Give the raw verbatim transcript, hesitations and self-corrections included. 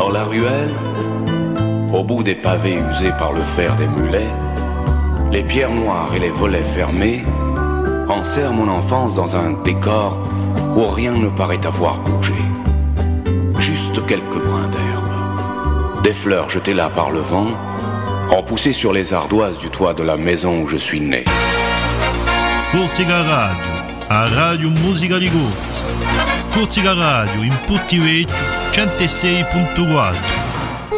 Dans la ruelle, au bout des pavés usés par le fer des mulets, les pierres noires et les volets fermés enserrent mon enfance dans un décor où rien ne paraît avoir bougé. Juste quelques brins d'herbe, des fleurs jetées là par le vent, ont poussé sur les ardoises du toit de la maison où je suis né. Corsica Radio, a Radio Musica Ligure. Corsica Radio in Putti Vecchio centosei virgola quattro.